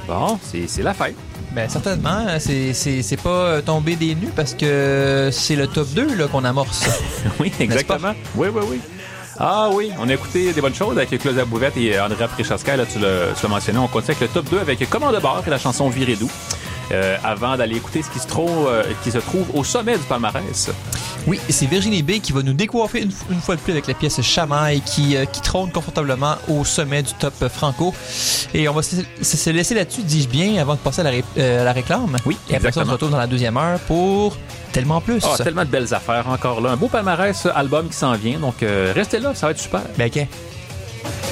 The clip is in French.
Bon, c'est la fête. Ben certainement, c'est pas tomber des nues parce que c'est le top 2 là, qu'on amorce. Oui, exactement. Oui. Ah oui, on a écouté des bonnes choses avec Claudia Bouvette et Andrea Prichowska, là tu l'as mentionné. On continue avec le top 2 avec Commande de bord et la chanson Virez doux. Avant d'aller écouter ce qui se trouve au sommet du palmarès. Oui, c'est Virginie B qui va nous décoiffer une fois de plus avec la pièce Chamaille qui trône confortablement au sommet du top franco. Et on va se laisser là-dessus, dis-je bien, avant de passer à la réclame. Oui, et après ça, on se retrouve dans la deuxième heure pour Tellement Plus. Ah, tellement de belles affaires encore là. Un beau palmarès album qui s'en vient. Donc, restez là, ça va être super. Ben, OK.